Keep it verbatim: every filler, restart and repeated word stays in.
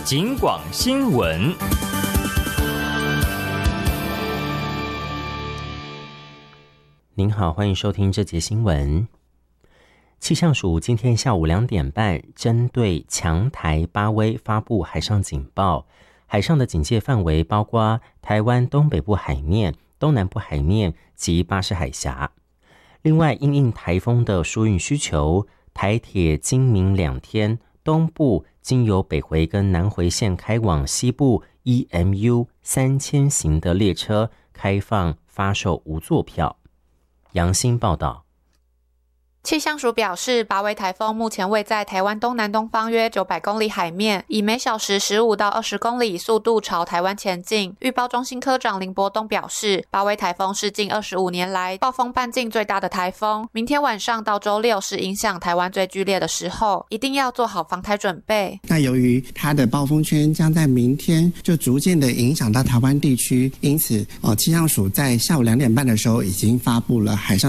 警广新闻。 您好，欢迎收听这节新闻。气象署今天下午两点半，针对强台巴威发布海上警报，海上的警戒范围包括台湾东北部海面、东南部海面及巴士海峡。另外，因应台风的疏运需求，台铁今明两天东部经由北回跟南回线开往西部 E M U 三千型的列车开放发售无座票。杨欣报道。 气象署表示，巴威台风目前位在台湾东南东方约九百公里海面，以每小时十五到二十公里速度朝台湾前进。预报中心科长林伯东表示，巴威台风是近二十五年来暴风半径最大的台风，明天晚上到周六是影响台湾最剧烈的时候，一定要做好防台准备。 那由于它的暴风圈将在明天就逐渐的影响到台湾地区，因此，呃，气象署在下午两点半的时候已经发布了海上